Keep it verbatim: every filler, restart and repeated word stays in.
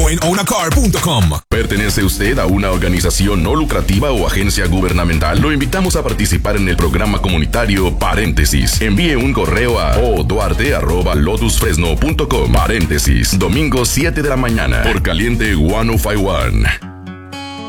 o en own a car punto com. ¿Pertenece usted a una organización no lucrativa o agencia gubernamental? Lo invitamos a participar en el programa comunitario Paréntesis. Envíe un correo a oduarte arroba lotus fresno punto com. Paréntesis, domingo siete de la mañana, por Caliente ciento cincuenta y uno.